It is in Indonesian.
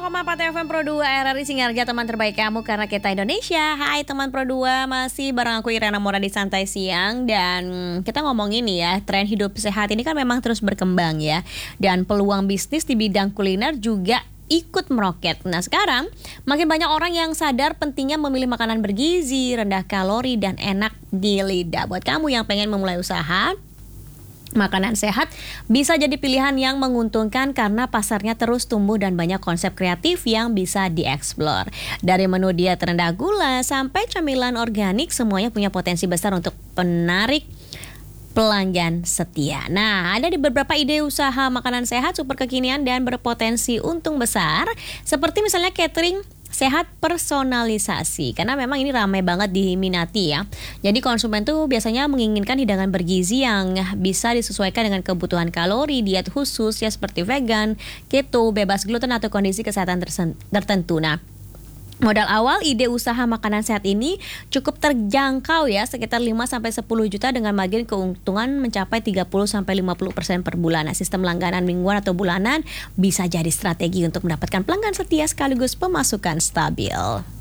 105,4 FM Pro 2 RRI Singarja, teman terbaik kamu karena kita Indonesia. Hai teman Pro 2, masih bareng aku Irena Mora di Santai Siang. Dan kita ngomongin nih ya, tren hidup sehat ini kan memang terus berkembang ya. Dan peluang bisnis di bidang kuliner juga ikut meroket. Nah sekarang makin banyak orang yang sadar pentingnya memilih makanan bergizi, rendah kalori dan enak di lidah. Buat kamu yang pengen memulai usaha, makanan sehat bisa jadi pilihan yang menguntungkan karena pasarnya terus tumbuh dan banyak konsep kreatif yang bisa dieksplor. Dari menu diet rendah gula sampai camilan organik, semuanya punya potensi besar untuk menarik pelanggan setia. Nah, ada di beberapa ide usaha makanan sehat super kekinian dan berpotensi untung besar, seperti misalnya catering sehat personalisasi, karena memang ini ramai banget diminati ya. Jadi konsumen tuh biasanya menginginkan hidangan bergizi yang bisa disesuaikan dengan kebutuhan kalori, diet khusus ya seperti vegan, keto, bebas gluten atau kondisi kesehatan tertentu. Nah, modal awal ide usaha makanan sehat ini cukup terjangkau ya, sekitar 5-10 juta dengan margin keuntungan mencapai 30-50% per bulan. Nah, sistem langganan mingguan atau bulanan bisa jadi strategi untuk mendapatkan pelanggan setia sekaligus pemasukan stabil.